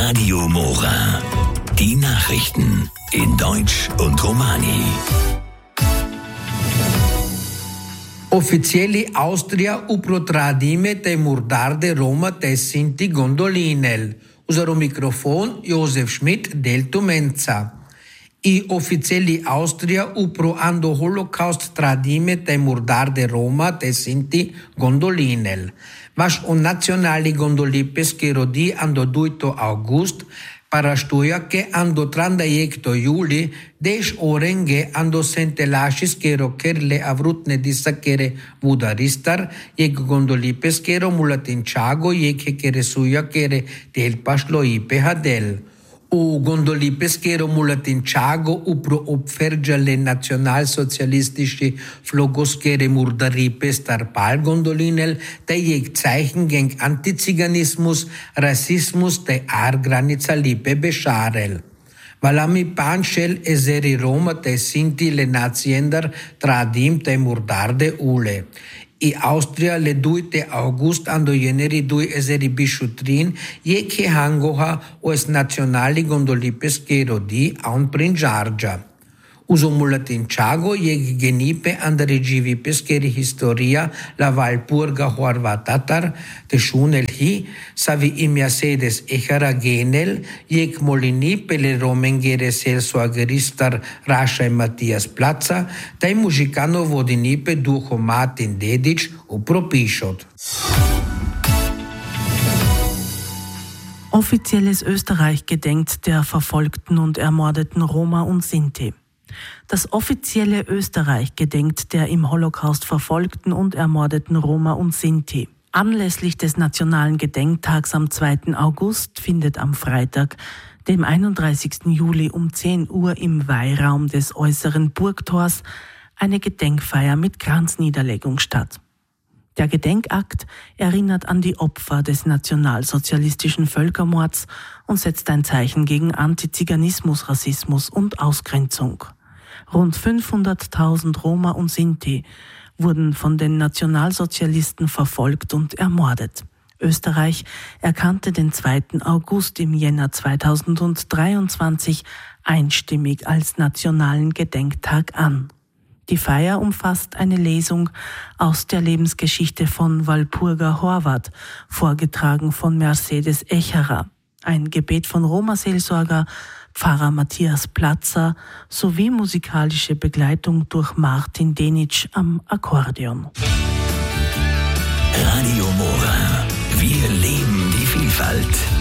Radio Mora. Die Nachrichten in Deutsch und Romani. Officiali Austria uprotradime te murdarde Roma te Sinti Gondolinel. Usaro Mikrofon Josef Schmidt del Tumenza. I ufficiali Austria upro ando Holocaust tradime te murdarde Roma te Sinti Gondolinel. Vaš o nacionali gondoli pesquero di ando 2 august para stojake ando 30 juli deš orenge ando sentelašis kero kerle avrutne disakere vudaristar jek gondoli pesquero mulatinčago jek kere suja kere del pašlo ipe hadel. U gondoli pesquero mulatinčago upro obferđale nacionalsozialistici flogoskere murdaripe starpal gondolinel te jek Zeichen gegen Antiziganismus, Rassismus te ar granica lipe bešarel. Valami panšel ezeri Roma te Sinti le naziendar tradim te murdarde ule. I Austria le 2 august ando jeneri 2 ezeri bišutrin jeke hangoha oes nacionali gondoli pesquero di aun prinjarja. Uso mulatinčago jek genipe and regivi pesqueri historia la Valpurga Horvatatar te šunel hi savi imia sedes echara genel jek molini pele romengere selso ageristar Raša i Matijas Placa taj mužikano vodinipe duho Martin Dedić upropišot. Offizielles Österreich gedenkt der verfolgten und ermordeten Roma und Sinti. Das offizielle Österreich gedenkt der im Holocaust verfolgten und ermordeten Roma und Sinti. Anlässlich des Nationalen Gedenktags am 2. August findet am Freitag, dem 31. Juli um 10 Uhr im Weihraum des äußeren Burgtors eine Gedenkfeier mit Kranzniederlegung statt. Der Gedenkakt erinnert an die Opfer des nationalsozialistischen Völkermords und setzt ein Zeichen gegen Antiziganismus, Rassismus und Ausgrenzung. Rund 500.000 Roma und Sinti wurden von den Nationalsozialisten verfolgt und ermordet. Österreich erkannte den 2. August im Jänner 2023 einstimmig als nationalen Gedenktag an. Die Feier umfasst eine Lesung aus der Lebensgeschichte von Walpurga Horvat, vorgetragen von Mercedes Echerer, ein Gebet von Roma-Seelsorger Pfarrer Mathias Platzer sowie musikalische Begleitung durch Martin Dedić am Akkordeon. Radio Mora. Wir leben die Vielfalt.